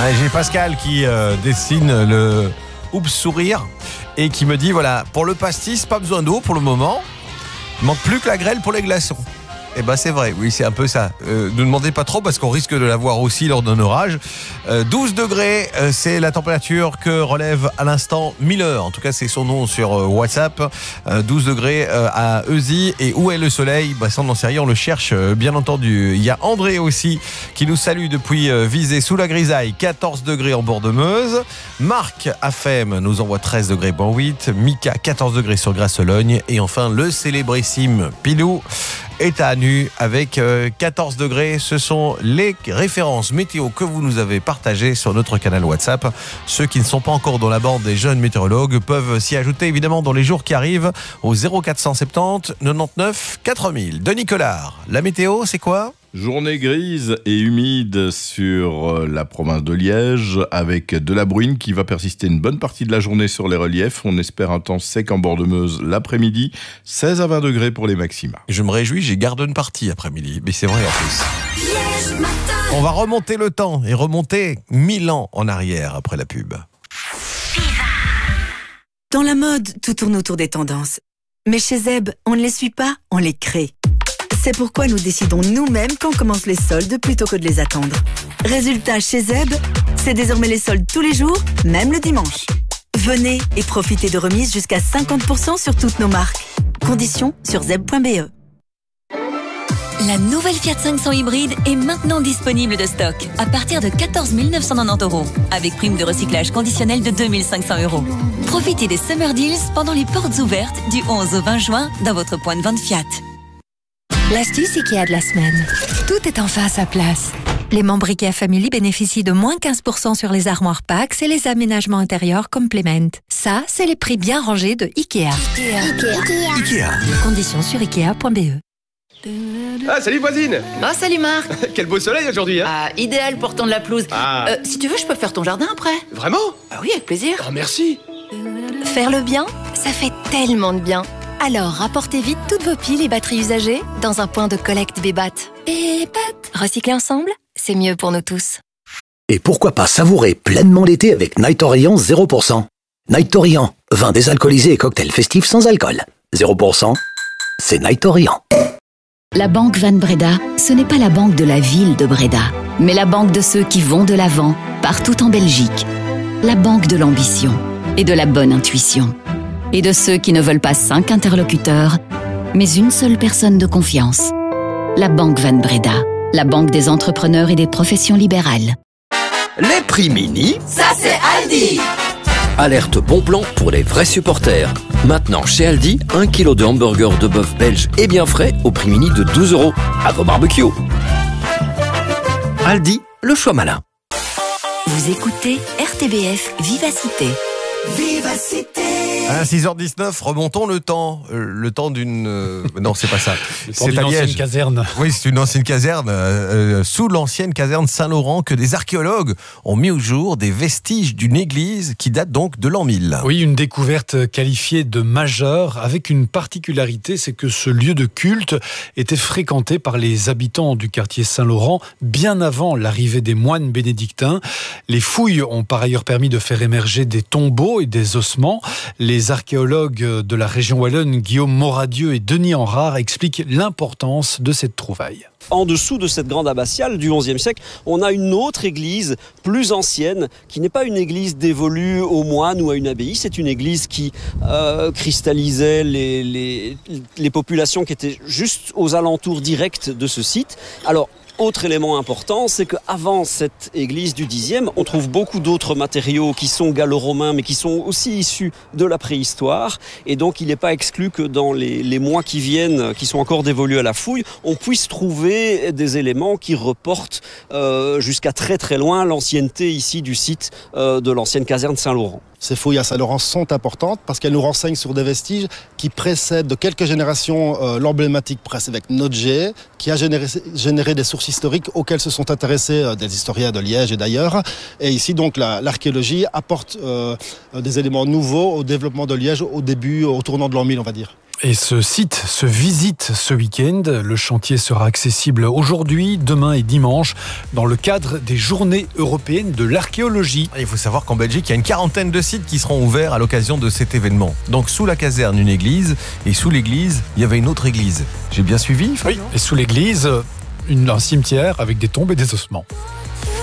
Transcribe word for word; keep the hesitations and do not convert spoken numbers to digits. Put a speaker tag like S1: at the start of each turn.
S1: Ouais, j'ai Pascal qui euh, dessine le oups sourire et qui me dit voilà, pour le pastis, pas besoin d'eau pour le moment. Il manque plus que la grêle pour les glaçons. Eh ben c'est vrai, oui, c'est un peu ça. Euh, ne demandez pas trop parce qu'on risque de l'avoir aussi lors d'un orage. Euh, douze degrés, euh, c'est la température que relève à l'instant Miller. En tout cas, c'est son nom sur euh, WhatsApp. Euh, douze degrés euh, à Eusy. Et où est le soleil? Bah, ça, on n'en sait rien, on le cherche, euh, bien entendu. Il y a André aussi qui nous salue depuis euh, Visé sous la grisaille. quatorze degrés en bord de Meuse. Marc Afem nous envoie treize degrés point huit. Mika, quatorze degrés sur Grasse-Logne. Et enfin, le célébrissime Pilou est à nu avec quatorze degrés. Ce sont les références météo que vous nous avez partagées sur notre canal WhatsApp. Ceux qui ne sont pas encore dans la bande des jeunes météorologues peuvent s'y ajouter évidemment dans les jours qui arrivent au zéro quatre cent soixante-dix quatre-vingt-neuf quatre mille. Denis Collard, la météo c'est quoi ?
S2: Journée grise et humide sur la province de Liège avec de la bruine qui va persister une bonne partie de la journée sur les reliefs. On espère un temps sec en bord de Meuse l'après-midi, seize à vingt degrés pour les maxima.
S1: Je me réjouis, j'ai garden party après-midi, mais c'est vrai en plus. On va remonter le temps et remonter mille ans en arrière après la pub.
S3: Dans la mode, tout tourne autour des tendances. Mais chez Zeb, on ne les suit pas, on les crée. C'est pourquoi nous décidons nous-mêmes quand commencent les soldes plutôt que de les attendre. Résultat, chez Zeb, c'est désormais les soldes tous les jours, même le dimanche. Venez et profitez de remises jusqu'à cinquante pour cent sur toutes nos marques. Conditions sur zeb point b e.
S4: La nouvelle Fiat cinq cents hybride est maintenant disponible de stock à partir de quatorze mille neuf cent quatre-vingt-dix euros avec prime de recyclage conditionnelle de deux mille cinq cents euros. Profitez des Summer Deals pendant les portes ouvertes du onze au vingt juin dans votre point de vente Fiat.
S5: L'astuce IKEA de la semaine. Tout est enfin à sa place. Les membres IKEA Family bénéficient de moins quinze pour cent sur les armoires Pax et les aménagements intérieurs Complement. Ça, c'est les prix bien rangés de IKEA. IKEA.
S1: Ikea. Ikea.
S5: Conditions sur ikea point b e.
S6: Ah, salut voisine.
S7: Oh, salut Marc.
S6: Quel beau soleil aujourd'hui, hein.
S7: Ah, idéal pour tondre la pelouse.
S6: Ah.
S7: Euh, si tu veux, je peux faire ton jardin après.
S6: Vraiment?
S7: Ah oui, avec plaisir.
S6: Oh, merci.
S5: Faire le bien, ça fait tellement de bien. Alors, rapportez vite toutes vos piles et batteries usagées dans un point de collecte Bébat. Bébat. Recycler ensemble, c'est mieux pour nous tous.
S8: Et pourquoi pas savourer pleinement l'été avec Night Orient zéro pour cent. Night Orient, vin désalcoolisé et cocktail festif sans alcool. zéro pour cent, c'est Night Orient.
S9: La Banque Van Breda, ce n'est pas la banque de la ville de Breda, mais la banque de ceux qui vont de l'avant, partout en Belgique. La banque de l'ambition et de la bonne intuition. Et de ceux qui ne veulent pas cinq interlocuteurs, mais une seule personne de confiance. La Banque Van Breda, la banque des entrepreneurs et des professions libérales.
S10: Les prix mini,
S11: ça c'est Aldi.
S10: Alerte bon plan pour les vrais supporters. Maintenant chez Aldi, un kilo de hamburger de bœuf belge et bien frais au prix mini de douze euros. À vos barbecues. Aldi, le choix malin.
S4: Vous écoutez R T B F Vivacité.
S11: Vivacité.
S1: À six heures dix-neuf, remontons le temps. Euh, le temps d'une... Euh, non, c'est pas ça.
S12: C'est une ancienne caserne.
S1: Oui, c'est une ancienne caserne. Euh, euh, sous l'ancienne caserne Saint-Laurent, que des archéologues ont mis au jour des vestiges d'une église qui date donc de l'an mille.
S12: Oui, une découverte qualifiée de majeure, avec une particularité, c'est que ce lieu de culte était fréquenté par les habitants du quartier Saint-Laurent bien avant l'arrivée des moines bénédictins. Les fouilles ont par ailleurs permis de faire émerger des tombeaux et des ossements. Les archéologues de la région wallonne, Guillaume Moradieu et Denis Enrard, expliquent l'importance de cette trouvaille.
S13: En dessous de cette grande abbatiale du onzième siècle, on a une autre église plus ancienne, qui n'est pas une église dévolue aux moines ou à une abbaye, c'est une église qui euh, cristallisait les, les, les populations qui étaient juste aux alentours directs de ce site. Alors, autre élément important, c'est qu'avant cette église du dixième, on trouve beaucoup d'autres matériaux qui sont gallo-romains, mais qui sont aussi issus de la préhistoire. Et donc, il n'est pas exclu que dans les, les mois qui viennent, qui sont encore dévolus à la fouille, on puisse trouver des éléments qui reportent euh, jusqu'à très très loin l'ancienneté ici du site euh, de l'ancienne caserne Saint-Laurent.
S14: Ces fouilles à Saint-Laurent sont importantes parce qu'elles nous renseignent sur des vestiges qui précèdent de quelques générations euh, l'emblématique presse-évêque Nodger, qui a généré, généré des sources historiques auxquelles se sont intéressés euh, des historiens de Liège et d'ailleurs. Et ici, donc, la, l'archéologie apporte euh, des éléments nouveaux au développement de Liège au début, au tournant de l'an mille, on va dire.
S12: Et ce site se visite ce week-end. Le chantier sera accessible aujourd'hui, demain et dimanche dans le cadre des Journées européennes de l'archéologie.
S1: Il faut savoir qu'en Belgique, il y a une quarantaine de sites qui seront ouverts à l'occasion de cet événement. Donc sous la caserne, une église, et sous l'église, il y avait une autre église. J'ai bien suivi, Fabien ?
S12: Oui, et sous l'église, une, un cimetière avec des tombes et des ossements.